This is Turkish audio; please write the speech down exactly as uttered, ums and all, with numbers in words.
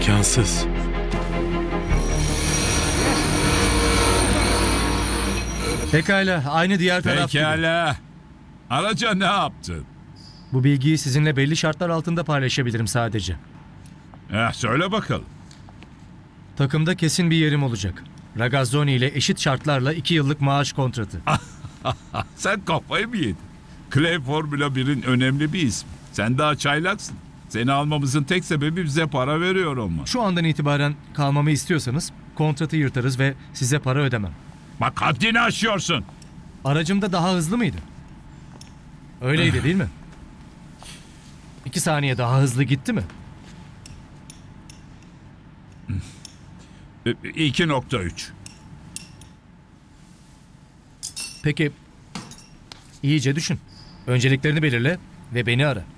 İmkansız. Pekala, aynı diğer taraf gibi. Pekala. Araca ne yaptın? Bu bilgiyi sizinle belli şartlar altında paylaşabilirim sadece. Eh, söyle bakalım. Takımda kesin bir yerim olacak. Ragazzoni ile eşit şartlarla iki yıllık maaş kontratı. Sen kafayı mı yedin? Clay Formula birin önemli bir ismi. Sen daha çaylaksın. Seni almamızın tek sebebi bize para veriyor olman. Şu andan itibaren kalmamı istiyorsanız kontratı yırtarız ve size para ödemem. Bak haddini aşıyorsun. Aracım da daha hızlı mıydı? Öyleydi değil mi? İki saniye daha hızlı gitti mi? iki nokta üç. Peki, iyice düşün. Önceliklerini belirle ve beni ara.